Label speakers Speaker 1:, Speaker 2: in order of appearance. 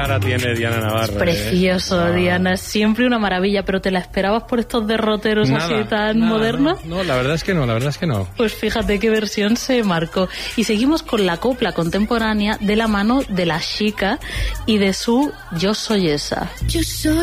Speaker 1: cara tiene Diana Navarro.
Speaker 2: Precioso, Diana, siempre una maravilla, pero ¿te la esperabas por estos derroteros así tan modernos?
Speaker 1: No, la verdad es que no.
Speaker 2: Pues fíjate qué versión se marcó. Y seguimos con la copla contemporánea de la mano de La Chica y de su Yo soy esa.
Speaker 3: Yo soy